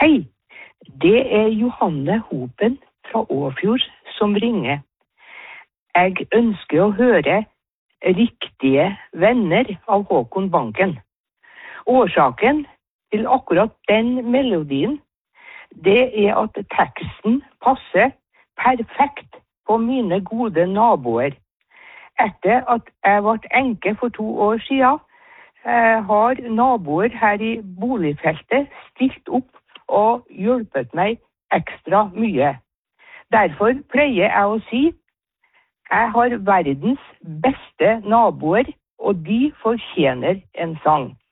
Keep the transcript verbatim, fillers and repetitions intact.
Hei, det er Johanne Hopen fra Åfjord som ringer. Jeg ønsker å høre Riktige venner av Håkon Banken. Årsaken til akkurat den melodien, det er at teksten passer perfekt på mine gode naboer. Etter at jeg ble enke for to år siden, har naboer her i boligfeltet stilt opp og hjulpet meg ekstra mye. Derfor pleier jeg å si, jeg har verdens beste naboer, og de fortjener en sang.